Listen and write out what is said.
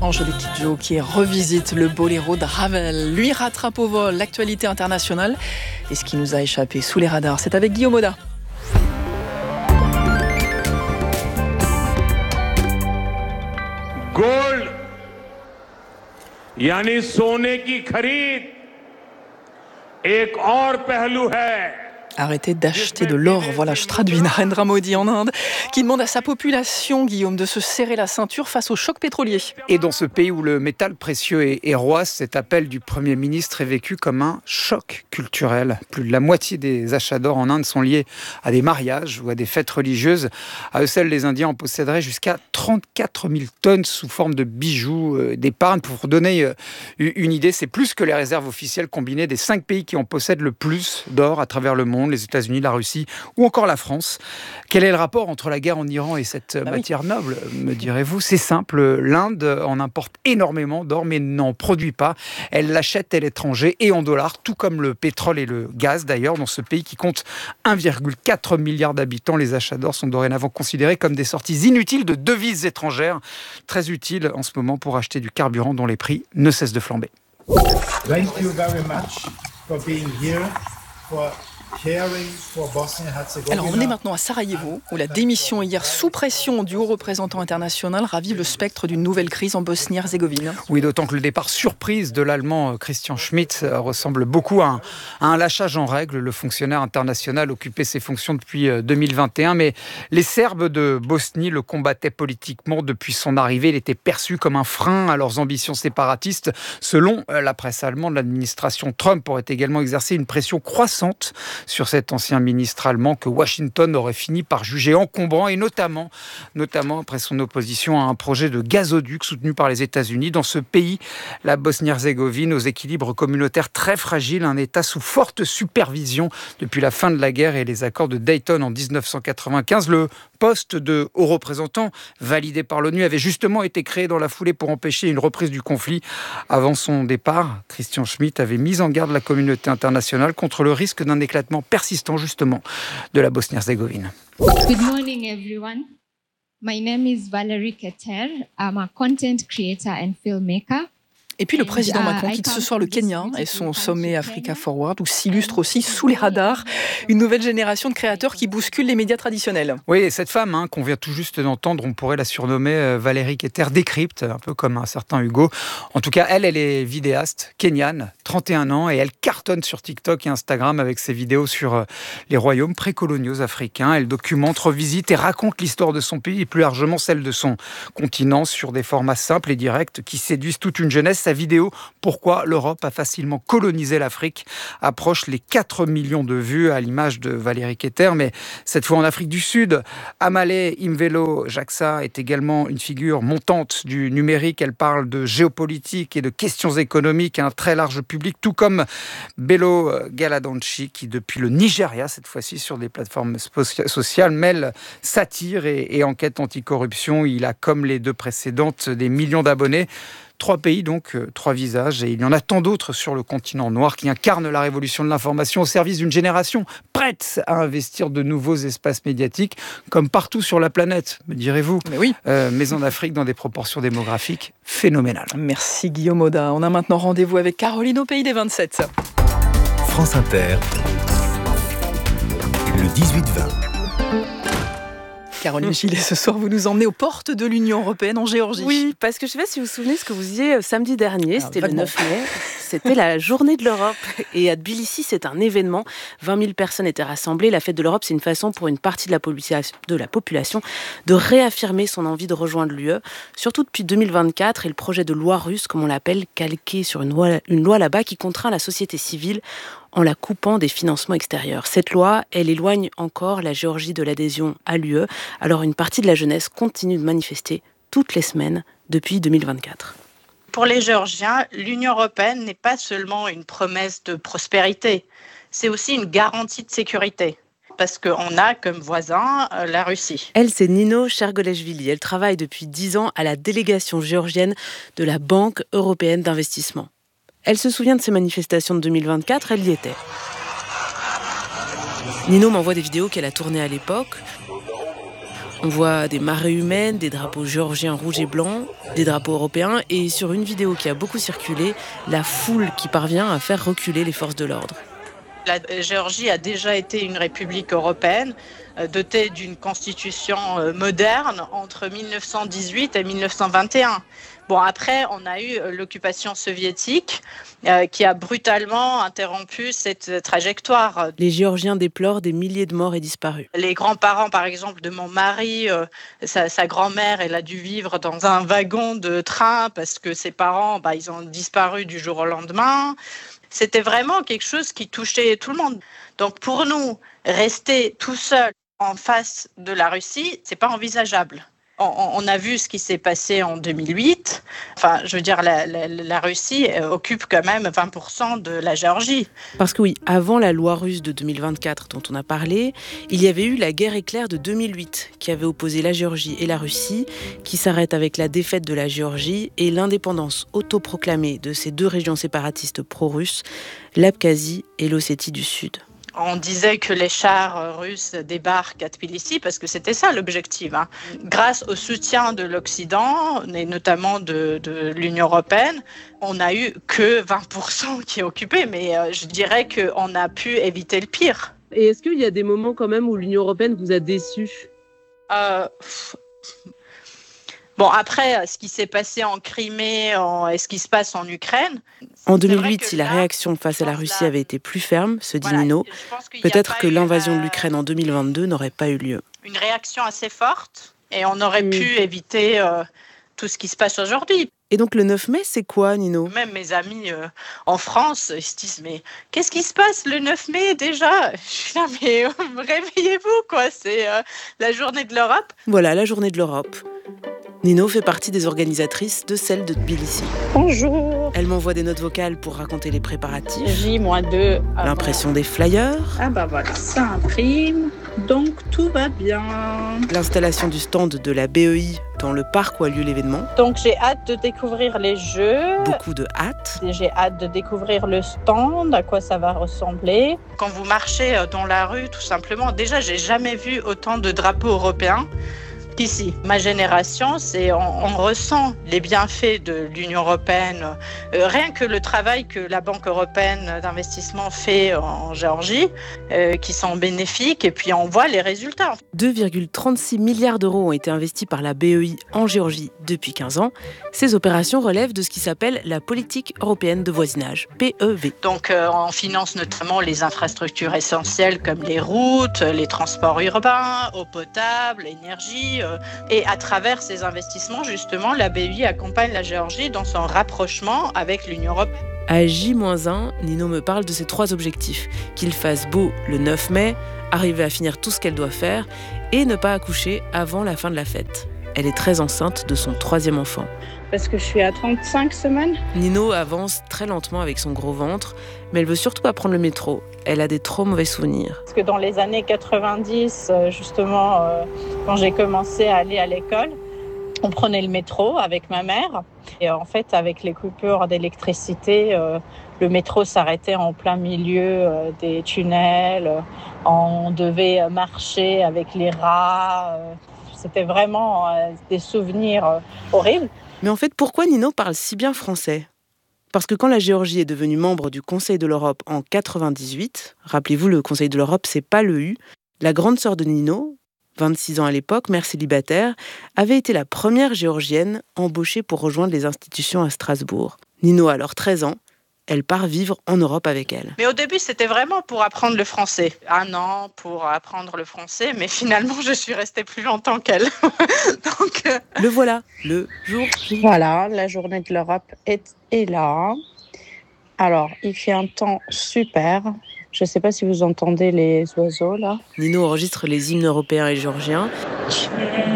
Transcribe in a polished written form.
Angélique Kidjo qui revisite le boléro de Ravel. Lui rattrape au vol l'actualité internationale et ce qui nous a échappé sous les radars. C'est avec Guillaume Auda. Gold यानी सोने की खरीद एक और पहलू है. Arrêtez d'acheter de l'or, voilà, je traduis Narendra Modi en Inde, qui demande à sa population, Guillaume, de se serrer la ceinture face au choc pétrolier. Et dans ce pays où le métal précieux est roi, cet appel du Premier ministre est vécu comme un choc culturel. Plus de la moitié des achats d'or en Inde sont liés à des mariages ou à des fêtes religieuses. À eux seuls, les Indiens en posséderaient jusqu'à 34 000 tonnes sous forme de bijoux, d'épargne. Pour vous donner une idée, c'est plus que les réserves officielles combinées des 5 pays qui en possèdent le plus d'or à travers le monde. Les États-Unis, la Russie ou encore la France. Quel est le rapport entre la guerre en Iran et cette matière noble, me direz-vous? C'est simple, l'Inde en importe énormément d'or mais n'en produit pas. Elle l'achète à l'étranger et en dollars, tout comme le pétrole et le gaz d'ailleurs. Dans ce pays qui compte 1,4 milliard d'habitants, les achats d'or sont dorénavant considérés comme des sorties inutiles de devises étrangères, très utiles en ce moment pour acheter du carburant dont les prix ne cessent de flamber. Thank you very much for being here. Alors on est maintenant à Sarajevo, où la démission hier sous pression du haut représentant international ravive le spectre d'une nouvelle crise en Bosnie-Herzégovine. Oui, d'autant que le départ surprise de l'Allemand Christian Schmitt ressemble beaucoup à un lâchage en règle. Le fonctionnaire international occupait ses fonctions depuis 2021, mais les Serbes de Bosnie le combattaient politiquement depuis son arrivée. Il était perçu comme un frein à leurs ambitions séparatistes. Selon la presse allemande, l'administration Trump aurait également exercé une pression croissante sur cet ancien ministre allemand que Washington aurait fini par juger encombrant et notamment après son opposition à un projet de gazoduc soutenu par les États-Unis. Dans ce pays, la Bosnie-Herzégovine, aux équilibres communautaires très fragiles, un État sous forte supervision depuis la fin de la guerre et les accords de Dayton en 1995. Le poste de haut représentant validé par l'ONU avait justement été créé dans la foulée pour empêcher une reprise du conflit. Avant son départ, Christian Schmitt avait mis en garde la communauté internationale contre le risque d'un éclatement persistant justement de la Bosnie-Herzégovine. Good morning everyone. My name is Valerie Keter. I'm a content creator and filmmaker. Et puis le président Macron quitte ce soir le Kenya et son sommet Africa Forward, où s'illustre aussi sous les radars une nouvelle génération de créateurs qui bousculent les médias traditionnels. Oui, et cette femme qu'on vient tout juste d'entendre, on pourrait la surnommer Valérie Keter Décrypte, un peu comme un certain Hugo. En tout cas, elle est vidéaste kenyane, 31 ans, et elle cartonne sur TikTok et Instagram avec ses vidéos sur les royaumes précoloniaux africains. Elle documente, revisite et raconte l'histoire de son pays et plus largement celle de son continent sur des formats simples et directs qui séduisent toute une jeunesse. Sa vidéo « Pourquoi l'Europe a facilement colonisé l'Afrique » approche les 4 millions de vues à l'image de Valérie Keter, mais cette fois en Afrique du Sud. Amale Imvelo Jacksa est également une figure montante du numérique. Elle parle de géopolitique et de questions économiques à un très large public, tout comme Bello Galadanchi qui, depuis le Nigeria, cette fois-ci sur des plateformes sociales, mêle satire et enquête anticorruption. Il a, comme les deux précédentes, des millions d'abonnés. 3 pays donc, 3 visages, et il y en a tant d'autres sur le continent noir qui incarnent la révolution de l'information au service d'une génération prête à investir de nouveaux espaces médiatiques, comme partout sur la planète, me direz-vous. Mais oui. Mais en Afrique, dans des proportions démographiques phénoménales. Merci Guillaume Auda. On a maintenant rendez-vous avec Caroline au pays des 27. France Inter, le 18-20. Caroline Gillet, ce soir, vous nous emmenez aux portes de l'Union européenne en Géorgie. Oui, parce que je ne sais pas si vous vous souvenez ce que vous disiez samedi dernier, c'était le 9 mai, c'était la journée de l'Europe. Et à Tbilissi, c'est un événement. 20 000 personnes étaient rassemblées. La fête de l'Europe, c'est une façon pour une partie de la population de réaffirmer son envie de rejoindre l'UE, surtout depuis 2024 et le projet de loi russe, comme on l'appelle, calqué sur une loi là-bas qui contraint la société civile en la coupant des financements extérieurs. Cette loi, elle éloigne encore la Géorgie de l'adhésion à l'UE. Alors une partie de la jeunesse continue de manifester toutes les semaines depuis 2024. Pour les Géorgiens, l'Union européenne n'est pas seulement une promesse de prospérité, c'est aussi une garantie de sécurité. Parce qu'on a comme voisin la Russie. Elle, c'est Nino Chergoleshvili. Elle travaille depuis 10 ans à la délégation géorgienne de la Banque européenne d'investissement. Elle se souvient de ces manifestations de 2024, elle y était. Nino m'envoie des vidéos qu'elle a tournées à l'époque. On voit des marées humaines, des drapeaux géorgiens rouges et blancs, des drapeaux européens et sur une vidéo qui a beaucoup circulé, la foule qui parvient à faire reculer les forces de l'ordre. La Géorgie a déjà été une république européenne dotée d'une constitution moderne entre 1918 et 1921. Bon, après, on a eu l'occupation soviétique qui a brutalement interrompu cette trajectoire. Les Géorgiens déplorent des milliers de morts et disparus. Les grands-parents, par exemple, de mon mari, sa grand-mère, elle a dû vivre dans un wagon de train parce que ses parents, ils ont disparu du jour au lendemain. C'était vraiment quelque chose qui touchait tout le monde. Donc pour nous, rester tout seul en face de la Russie, c'est pas envisageable. On a vu ce qui s'est passé en 2008. Enfin, je veux dire, la Russie occupe quand même 20% de la Géorgie. Parce que oui, avant la loi russe de 2024 dont on a parlé, il y avait eu la guerre éclair de 2008 qui avait opposé la Géorgie et la Russie, qui s'arrête avec la défaite de la Géorgie et l'indépendance autoproclamée de ces deux régions séparatistes pro-russes, l'Abkhazie et l'Ossétie du Sud. On disait que les chars russes débarquent à Tbilissi parce que c'était ça l'objectif. Grâce au soutien de l'Occident, et notamment de l'Union européenne, on n'a eu que 20% qui est occupé, mais je dirais qu'on a pu éviter le pire. Et est-ce qu'il y a des moments quand même où l'Union européenne vous a déçu ? Bon, après, ce qui s'est passé en Crimée et ce qui se passe en Ukraine... En 2008, si la réaction face à la Russie avait été plus ferme, se dit Nino, peut-être que l'invasion de l'Ukraine en 2022 n'aurait pas eu lieu. Une réaction assez forte et on aurait pu éviter tout ce qui se passe aujourd'hui. Et donc le 9 mai, c'est quoi, Nino ? Même mes amis en France, ils se disent « Mais qu'est-ce qui se passe le 9 mai déjà ?» Je suis là « Mais réveillez-vous, quoi, c'est la journée de l'Europe. » Voilà, la journée de l'Europe. Nino fait partie des organisatrices de celle de Tbilissi. Bonjour. Elle m'envoie des notes vocales pour raconter les préparatifs. J-2. L'impression des flyers. Ah bah voilà, ça imprime, donc tout va bien. L'installation du stand de la BEI dans le parc où a lieu l'événement. Donc j'ai hâte de découvrir les jeux. Beaucoup de hâte. J'ai hâte de découvrir le stand, à quoi ça va ressembler. Quand vous marchez dans la rue, tout simplement, déjà j'ai jamais vu autant de drapeaux européens. Ici, ma génération, on ressent les bienfaits de l'Union européenne. Rien que le travail que la Banque européenne d'investissement fait en Géorgie, qui sont bénéfiques, et puis on voit les résultats. 2,36 milliards d'euros ont été investis par la BEI en Géorgie depuis 15 ans. Ces opérations relèvent de ce qui s'appelle la politique européenne de voisinage, PEV. Donc on finance notamment les infrastructures essentielles comme les routes, les transports urbains, eau potable, énergie. Et à travers ces investissements, justement, la BEI accompagne la Géorgie dans son rapprochement avec l'Union européenne. À J-1, Nino me parle de ses 3 objectifs. Qu'il fasse beau le 9 mai, arriver à finir tout ce qu'elle doit faire et ne pas accoucher avant la fin de la fête. Elle est très enceinte de son 3e enfant. Parce que je suis à 35 semaines. Nino avance très lentement avec son gros ventre, mais elle veut surtout pas prendre le métro. Elle a des trop mauvais souvenirs. Parce que dans les années 90, justement, quand j'ai commencé à aller à l'école, on prenait le métro avec ma mère. Et en fait, avec les coupures d'électricité, le métro s'arrêtait en plein milieu des tunnels. On devait marcher avec les rats. C'était vraiment des souvenirs horribles. Mais en fait, pourquoi Nino parle si bien français ? Parce que quand la Géorgie est devenue membre du Conseil de l'Europe en 1998, rappelez-vous, le Conseil de l'Europe, c'est pas l'EU, la grande sœur de Nino, 26 ans à l'époque, mère célibataire, avait été la première Géorgienne embauchée pour rejoindre les institutions à Strasbourg. Nino a alors 13 ans. Elle part vivre en Europe avec elle. Mais au début, c'était vraiment pour apprendre le français. 1 an pour apprendre le français, mais finalement, je suis restée plus longtemps qu'elle. Donc, Le voilà, le jour J. Voilà, la journée de l'Europe est là. Alors, il fait un temps super. Je ne sais pas si vous entendez les oiseaux, là. Nino enregistre les hymnes européens et géorgiens.